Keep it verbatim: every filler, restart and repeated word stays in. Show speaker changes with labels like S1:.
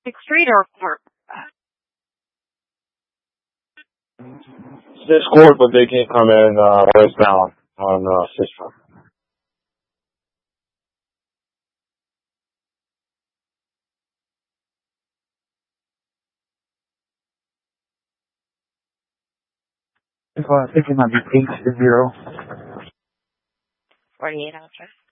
S1: Sixth Street or, or
S2: They scored, but they can't come in uh, westbound on uh, Sixth Street.
S3: If I think it might be eight to zero.
S1: forty-eight, I'll try.